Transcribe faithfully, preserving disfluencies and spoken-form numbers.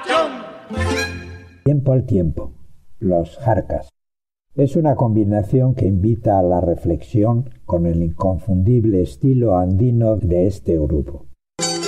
Tiempo al tiempo. Los Jarcas. Es una combinación que invita a la reflexión con el inconfundible estilo andino de este grupo.